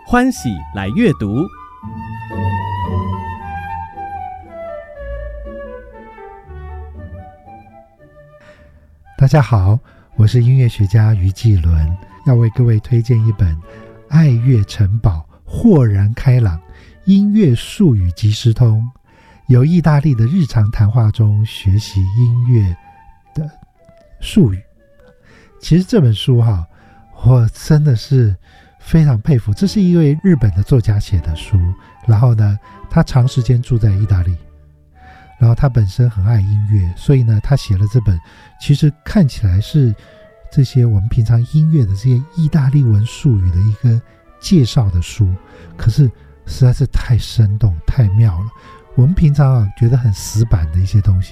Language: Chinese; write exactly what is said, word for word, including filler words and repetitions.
欢喜来阅读。 大家好，我是音乐学家于继伦，要为各位推荐一本《爱乐城堡豁然开朗音乐术语即时通》，由意大利的日常谈话中学习音乐的术语。其实这本书哈，我真的是非常佩服，这是一位日本的作家写的书，然后呢，他长时间住在意大利，然后他本身很爱音乐，所以呢，他写了这本其实看起来是这些我们平常音乐的这些意大利文术语的一个介绍的书，可是实在是太生动太妙了，我们平常啊觉得很死板的一些东西